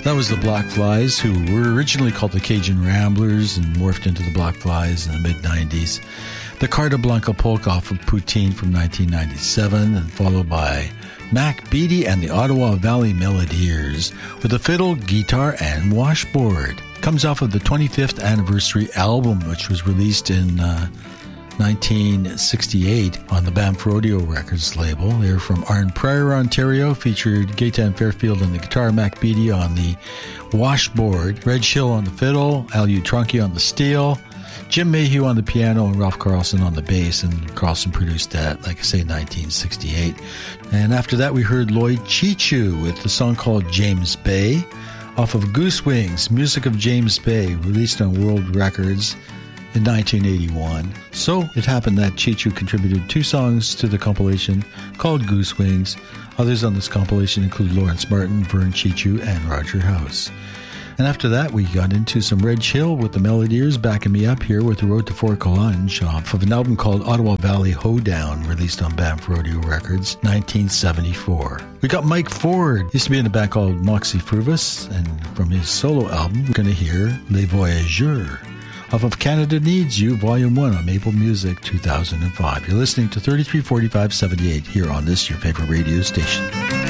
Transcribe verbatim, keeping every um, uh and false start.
That was the Black Flies, who were originally called the Cajun Ramblers and morphed into the Black Flies in the mid nineties. The Carta Blanca Polka off of Poutine from nineteen ninety-seven, and followed by Mac Beatty and the Ottawa Valley Melodiers with a fiddle, guitar, and washboard. Comes off of the twenty-fifth anniversary album, which was released in uh, nineteen sixty-eight on the Banff Rodeo Records label. They're from Arn Pryor, Ontario, featured Gaetan Fairfield on the guitar, Mac Beatty on the washboard, Reg Hill on the fiddle, Alu Tronky on the steel, Jim Mayhew on the piano, and Ralph Carlson on the bass, and Carlson produced that, like I say, nineteen sixty-eight. And after that, we heard Lloyd Chichu with the song called James Bay, off of Goose Wings, music of James Bay, released on World Records in nineteen eighty-one. So it happened that Chichu contributed two songs to the compilation called Goose Wings. Others on this compilation include Lawrence Martin, Vern Chichu, and Roger House. And after that, we got into some Reg Hill with the Melodiers backing me up here with the Road to Fort Collonge off of an album called Ottawa Valley Hoedown, released on Banff Rodeo Records, nineteen seventy-four. We got Mike Ford, used to be in a band called Moxie Fruvus, and from his solo album, we're going to hear Les Voyageurs, off of Canada Needs You, Volume one on Maple Music, two thousand five. You're listening to thirty-three forty-five seventy-eight here on this, your favorite radio station.